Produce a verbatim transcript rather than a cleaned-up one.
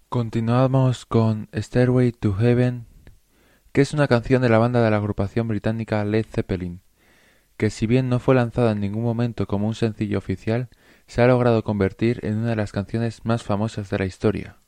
Continuamos con Stairway to Heaven, que es una canción de la banda de la agrupación británica Led Zeppelin, que si bien no fue lanzada en ningún momento como un sencillo oficial, se ha logrado convertir en una de las canciones más famosas de la historia.